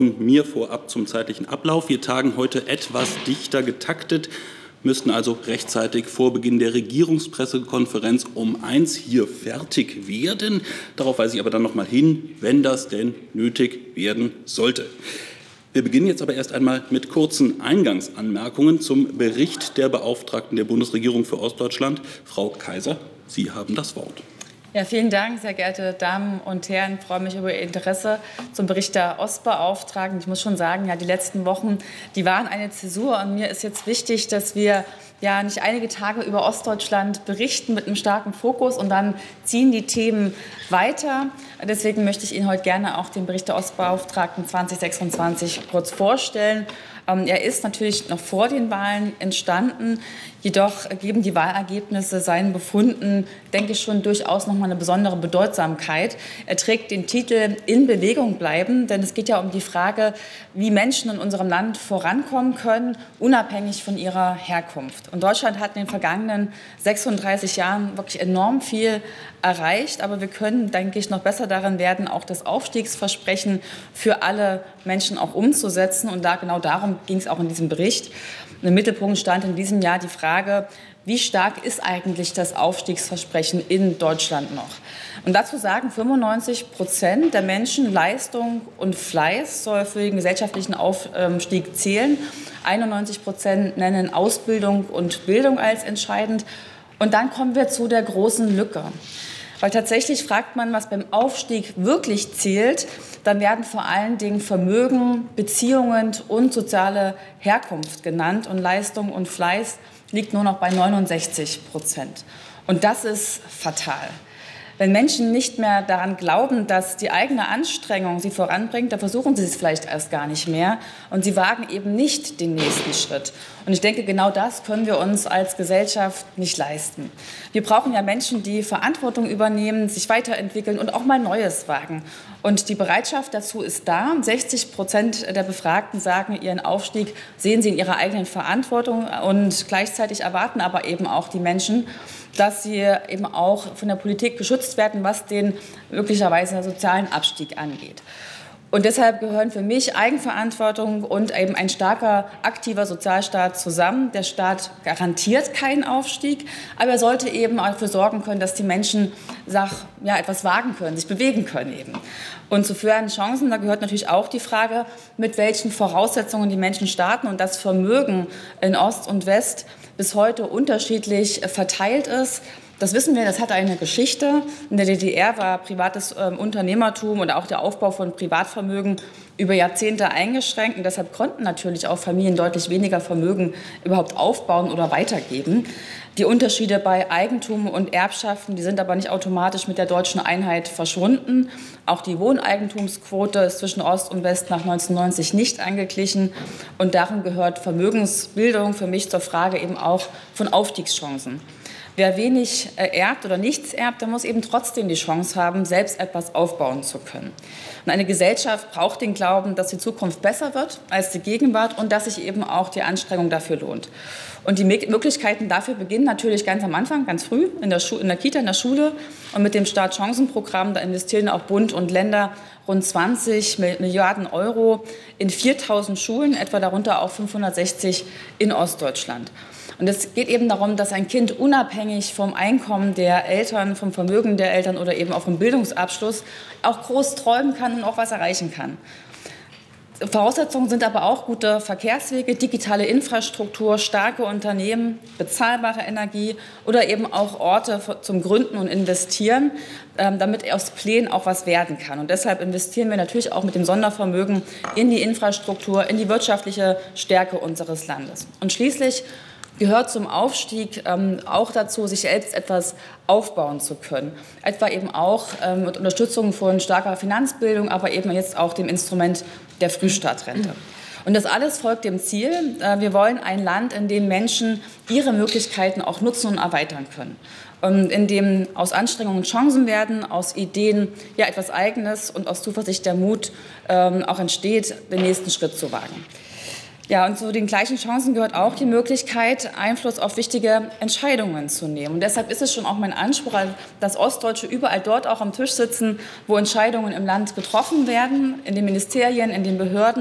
Mir vorab zum zeitlichen Ablauf. Wir tagen heute etwas dichter getaktet, müssten also rechtzeitig vor Beginn der Regierungspressekonferenz um 1 hier fertig werden. Darauf weise ich aber dann noch mal hin, wenn das denn nötig werden sollte. Wir beginnen jetzt aber erst einmal mit kurzen Eingangsanmerkungen zum Bericht der Beauftragten der Bundesregierung für Ostdeutschland. Frau Kaiser, Sie haben das Wort. Ja, vielen Dank, sehr geehrte Damen und Herren. Ich freue mich über Ihr Interesse zum Bericht der Ostbeauftragten. Ich muss schon sagen, ja, die letzten Wochen, die waren eine Zäsur. Und mir ist jetzt wichtig, dass wir ja nicht einige Tage über Ostdeutschland berichten mit einem starken Fokus und dann ziehen die Themen weiter. Deswegen möchte ich Ihnen heute gerne auch den Bericht der Ostbeauftragten 2026 kurz vorstellen. Er ist natürlich noch vor den Wahlen entstanden, jedoch geben die Wahlergebnisse seinen Befunden, denke ich, schon durchaus noch mal eine besondere Bedeutsamkeit. Er trägt den Titel In Bewegung bleiben, denn es geht ja um die Frage, wie Menschen in unserem Land vorankommen können, unabhängig von ihrer Herkunft. Und Deutschland hat in den vergangenen 36 Jahren wirklich enorm viel erreicht, aber wir können, denke ich, noch besser darin werden, auch das Aufstiegsversprechen für alle Menschen auch umzusetzen. Und genau darum ging es auch in diesem Bericht. Im Mittelpunkt stand in diesem Jahr die Frage, wie stark ist eigentlich das Aufstiegsversprechen in Deutschland noch? Und dazu sagen 95% der Menschen, Leistung und Fleiß soll für den gesellschaftlichen Aufstieg zählen. 91% nennen Ausbildung und Bildung als entscheidend. Und dann kommen wir zu der großen Lücke. Weil tatsächlich fragt man, was beim Aufstieg wirklich zählt, dann werden vor allen Dingen Vermögen, Beziehungen und soziale Herkunft genannt. Und Leistung und Fleiß liegt nur noch bei 69%. Und das ist fatal. Wenn Menschen nicht mehr daran glauben, dass die eigene Anstrengung sie voranbringt, dann versuchen sie es vielleicht erst gar nicht mehr und sie wagen eben nicht den nächsten Schritt. Und ich denke, genau das können wir uns als Gesellschaft nicht leisten. Wir brauchen ja Menschen, die Verantwortung übernehmen, sich weiterentwickeln und auch mal Neues wagen. Und die Bereitschaft dazu ist da. 60% der Befragten sagen, ihren Aufstieg sehen sie in ihrer eigenen Verantwortung und gleichzeitig erwarten aber eben auch die Menschen, dass sie eben auch von der Politik geschützt werden, was den möglicherweise sozialen Abstieg angeht. Und deshalb gehören für mich Eigenverantwortung und eben ein starker, aktiver Sozialstaat zusammen. Der Staat garantiert keinen Aufstieg, aber er sollte eben auch dafür sorgen können, dass die Menschen etwas wagen können, sich bewegen können eben. Und zu fairen Chancen, da gehört natürlich auch die Frage, mit welchen Voraussetzungen die Menschen starten und das Vermögen in Ost und West bis heute unterschiedlich verteilt ist. Das wissen wir, das hat eine Geschichte. In der DDR war privates Unternehmertum oder auch der Aufbau von Privatvermögen über Jahrzehnte eingeschränkt. Und deshalb konnten natürlich auch Familien deutlich weniger Vermögen überhaupt aufbauen oder weitergeben. Die Unterschiede bei Eigentum und Erbschaften, die sind aber nicht automatisch mit der deutschen Einheit verschwunden. Auch die Wohneigentumsquote ist zwischen Ost und West nach 1990 nicht angeglichen. Und darin gehört Vermögensbildung für mich zur Frage eben auch von Aufstiegschancen. Wer wenig erbt oder nichts erbt, der muss eben trotzdem die Chance haben, selbst etwas aufbauen zu können. Und eine Gesellschaft braucht den Glauben, dass die Zukunft besser wird als die Gegenwart und dass sich eben auch die Anstrengung dafür lohnt. Und die Möglichkeiten dafür beginnen natürlich ganz am Anfang, ganz früh, in der Kita, in der Schule. Und mit dem Startchancenprogramm, da investieren auch Bund und Länder rund 20 Milliarden Euro in 4.000 Schulen, etwa darunter auch 560 in Ostdeutschland. Und es geht eben darum, dass ein Kind unabhängig vom Einkommen der Eltern, vom Vermögen der Eltern oder eben auch vom Bildungsabschluss auch groß träumen kann und auch was erreichen kann. Voraussetzungen sind aber auch gute Verkehrswege, digitale Infrastruktur, starke Unternehmen, bezahlbare Energie oder eben auch Orte zum Gründen und Investieren, damit aus Plänen auch was werden kann. Und deshalb investieren wir natürlich auch mit dem Sondervermögen in die Infrastruktur, in die wirtschaftliche Stärke unseres Landes. Und schließlich gehört zum Aufstieg auch dazu, sich selbst etwas aufbauen zu können. Etwa eben auch mit Unterstützung von starker Finanzbildung, aber eben jetzt auch dem Instrument der Frühstartrente. Und das alles folgt dem Ziel, wir wollen ein Land, in dem Menschen ihre Möglichkeiten auch nutzen und erweitern können. In dem aus Anstrengungen Chancen werden, aus Ideen ja etwas Eigenes und aus Zuversicht der Mut auch entsteht, den nächsten Schritt zu wagen. Ja, und zu den gleichen Chancen gehört auch die Möglichkeit, Einfluss auf wichtige Entscheidungen zu nehmen. Und deshalb ist es schon auch mein Anspruch, dass Ostdeutsche überall dort auch am Tisch sitzen, wo Entscheidungen im Land getroffen werden, in den Ministerien, in den Behörden.